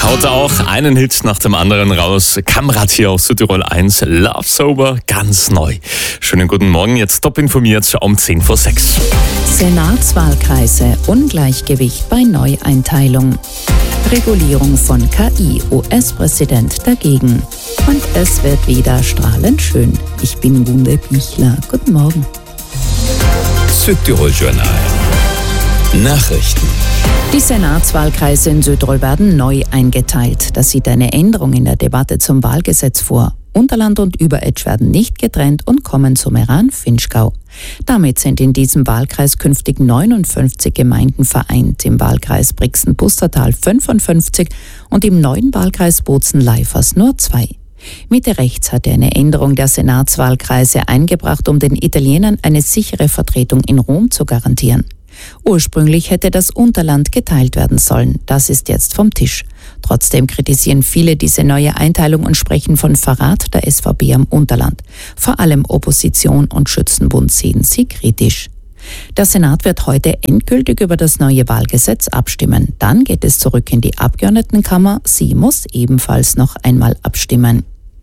Haut auch einen Hit nach dem anderen raus. Kamrat hier auf Südtirol 1, Love Sober, ganz neu. Schönen guten Morgen, jetzt top informiert um 10 vor 6. Senatswahlkreise, Ungleichgewicht bei Neueinteilung. Regulierung von KI, US-Präsident dagegen. Und es wird wieder strahlend schön. Ich bin Gunde Bichler. Guten Morgen. Südtirol Journal. Nachrichten. Die Senatswahlkreise in Südtirol werden neu eingeteilt. Das sieht eine Änderung in der Debatte zum Wahlgesetz vor. Unterland und Überetsch werden nicht getrennt und kommen zum Meran-Finchgau. Damit sind in diesem Wahlkreis künftig 59 Gemeinden vereint, im Wahlkreis Brixen-Pustertal 55 und im neuen Wahlkreis Bozen-Leifers nur 2. Mitte rechts hatte eine Änderung der Senatswahlkreise eingebracht, um den Italienern eine sichere Vertretung in Rom zu garantieren. Ursprünglich hätte das Unterland geteilt werden sollen. Das ist jetzt vom Tisch. Trotzdem kritisieren viele diese neue Einteilung und sprechen von Verrat der SVP am Unterland. Vor allem Opposition und Schützenbund sehen sie kritisch. Der Senat wird heute endgültig über das neue Wahlgesetz abstimmen. Dann geht es zurück in die Abgeordnetenkammer. Sie muss ebenfalls noch einmal abstimmen.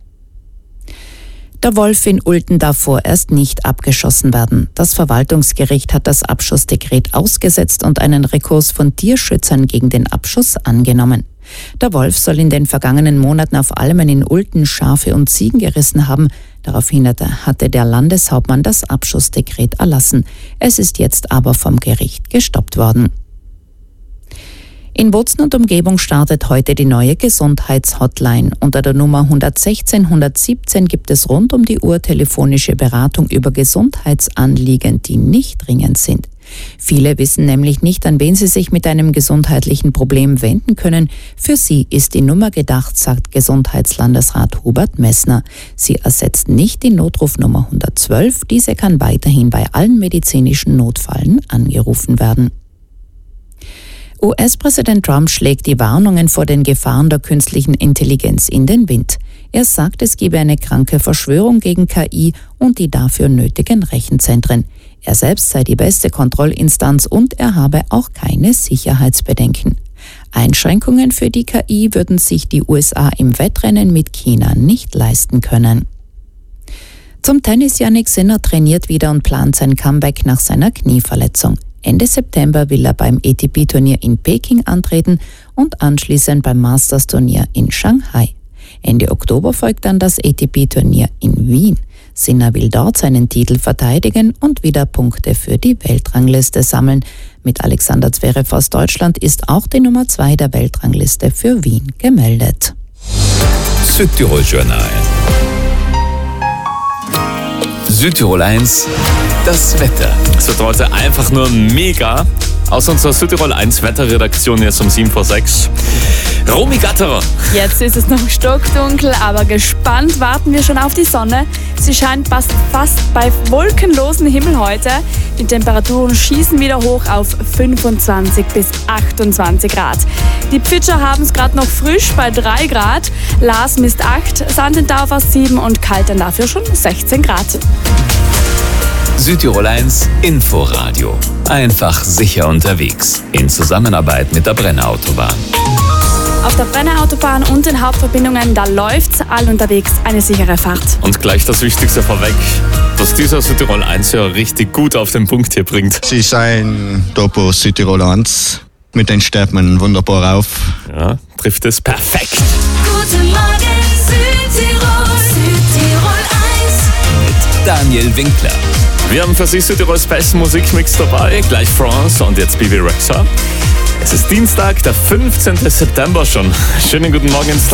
Der Wolf in Ulten darf vorerst nicht abgeschossen werden. Das Verwaltungsgericht hat das Abschussdekret ausgesetzt und einen Rekurs von Tierschützern gegen den Abschuss angenommen. Der Wolf soll in den vergangenen Monaten auf Almen in Ulten Schafe und Ziegen gerissen haben. Daraufhin hatte der Landeshauptmann das Abschussdekret erlassen. Es ist jetzt aber vom Gericht gestoppt worden. In Bozen und Umgebung startet heute die neue Gesundheitshotline. Unter der Nummer 116 117 gibt es rund um die Uhr telefonische Beratung über Gesundheitsanliegen, die nicht dringend sind. Viele wissen nämlich nicht, an wen sie sich mit einem gesundheitlichen Problem wenden können. Für sie ist die Nummer gedacht, sagt Gesundheitslandesrat Hubert Messner. Sie ersetzt nicht die Notrufnummer 112. Diese kann weiterhin bei allen medizinischen Notfällen angerufen werden. US-Präsident Trump schlägt die Warnungen vor den Gefahren der künstlichen Intelligenz in den Wind. Er sagt, es gebe eine kranke Verschwörung gegen KI und die dafür nötigen Rechenzentren. Er selbst sei die beste Kontrollinstanz und er habe auch keine Sicherheitsbedenken. Einschränkungen für die KI würden sich die USA im Wettrennen mit China nicht leisten können. Zum Tennis: Jannik Sinner trainiert wieder und plant sein Comeback nach seiner Knieverletzung. Ende September will er beim ATP-Turnier in Peking antreten und anschließend beim Masters-Turnier in Shanghai. Ende Oktober folgt dann das ATP-Turnier in Wien. Sinner will dort seinen Titel verteidigen und wieder Punkte für die Weltrangliste sammeln. Mit Alexander Zverev aus Deutschland ist auch die Nummer 2 der Weltrangliste für Wien gemeldet. Südtirol Journal. Südtirol 1, das Wetter. Es wird heute einfach nur mega. Aus unserer Südtirol 1 Wetterredaktion jetzt um 7 vor 6. Romy Gatterer. Jetzt ist es noch stockdunkel, aber gespannt warten wir schon auf die Sonne. Sie scheint fast bei wolkenlosem Himmel heute. Die Temperaturen schießen wieder hoch auf 25 bis 28 Grad. Die Pfitscher haben es gerade noch frisch bei 3 Grad. Lars misst 8, Sandendorf 7 und Kaltern dafür schon 16 Grad. Südtirol 1 Inforadio. Einfach sicher unterwegs. In Zusammenarbeit mit der Brenner Autobahn. Auf der Brenner Autobahn und den Hauptverbindungen, da läuft's all unterwegs eine sichere Fahrt. Und gleich das Wichtigste vorweg, dass dieser Südtirol 1 ja richtig gut auf den Punkt hier bringt. Sie sein Topo Südtirol 1 mit den Sterben wunderbar auf. Ja, trifft es perfekt. Guten Morgen Südtirol, Südtirol 1. Mit Daniel Winkler. Wir haben für Sie Südtirols besten Musikmix dabei, gleich France und jetzt Bibi Rexha. Es ist Dienstag, der 15. September schon. Schönen guten Morgen ins Land.